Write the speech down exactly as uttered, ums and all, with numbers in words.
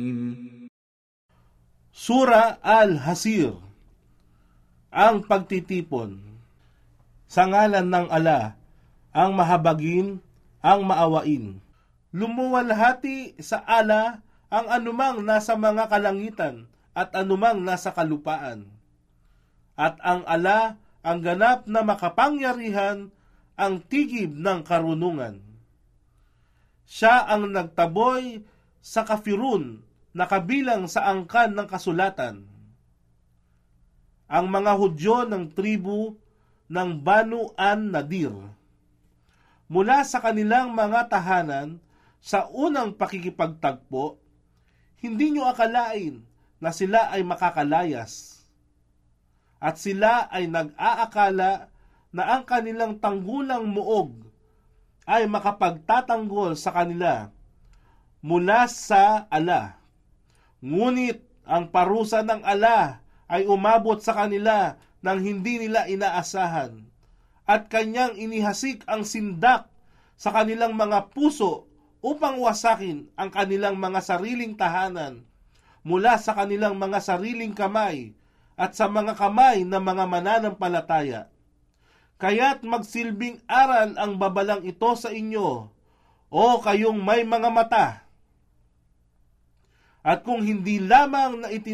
Sura Al-Hasir, ang pagtitipon. Sa ngalan ng Ala, ang mahabagin, ang maawain. Lumuwalhati sa Ala ang anumang nasa mga kalangitan at anumang nasa kalupaan. At ang Ala ang ganap na makapangyarihan, ang tigib ng karunungan. Siya ang nagtaboy sa kafirun na kabilang sa angkan ng kasulatan. Ang mga Hudyo ng tribu ng Banu an-Nadir. Mula sa kanilang mga tahanan sa unang pakikipagtagpo, hindi nyo akalain na sila ay makakalayas. At sila ay nag-aakala na ang kanilang tanggulang muog ay makapagtatanggol sa kanila mula sa Ala. Ngunit ang parusa ng Ala ay umabot sa kanila nang hindi nila inaasahan, at kanyang inihasik ang sindak sa kanilang mga puso upang wasakin ang kanilang mga sariling tahanan mula sa kanilang mga sariling kamay at sa mga kamay ng mga mananampalataya. Kaya't magsilbing aral ang babalang ito sa inyo, o kayong may mga mata. At kung hindi lamang na itin